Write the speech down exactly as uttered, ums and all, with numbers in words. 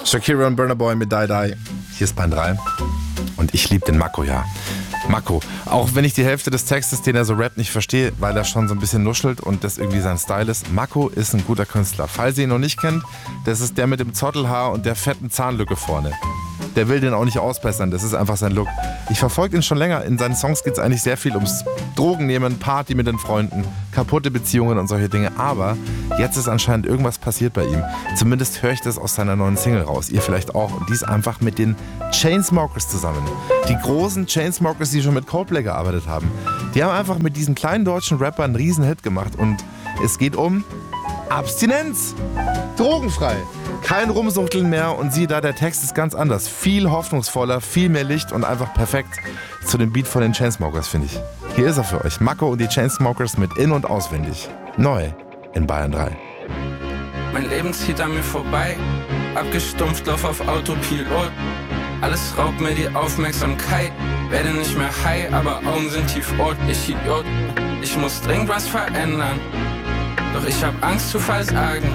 Shakira und Burna Boy mit Die Die. Hier ist Bayern drei. Und ich liebe den Mako, ja. Mako. Auch wenn ich die Hälfte des Textes, den er so rappt, nicht verstehe, weil er schon so ein bisschen nuschelt und das irgendwie sein Style ist. Mako ist ein guter Künstler. Falls ihr ihn noch nicht kennt, das ist der mit dem Zottelhaar und der fetten Zahnlücke vorne. Der will den auch nicht ausbessern, das ist einfach sein Look. Ich verfolge ihn schon länger. In seinen Songs geht es eigentlich sehr viel ums Drogennehmen, Party mit den Freunden, kaputte Beziehungen und solche Dinge. Aber jetzt ist anscheinend irgendwas passiert bei ihm. Zumindest höre ich das aus seiner neuen Single raus. Ihr vielleicht auch. Und die ist einfach mit den Chainsmokers zusammen. Die großen Chainsmokers, die schon mit Coldplay gearbeitet haben. Die haben einfach mit diesen kleinen deutschen Rappern einen riesen Hit gemacht. Und es geht um Abstinenz. Drogenfrei. Kein Rumsuchteln mehr und siehe da, der Text ist ganz anders. Viel hoffnungsvoller, viel mehr Licht und einfach perfekt zu dem Beat von den Chainsmokers, finde ich. Hier ist er für euch. Mako und die Chainsmokers mit In- und Auswendig. Neu in Bayern drei. Mein Leben zieht an mir vorbei. Abgestumpft, lauf auf Autopilot. Alles raubt mir die Aufmerksamkeit. Werde nicht mehr high, aber Augen sind tiefrot. Ich Idiot, ich muss dringend was verändern. Doch ich hab Angst zu versagen.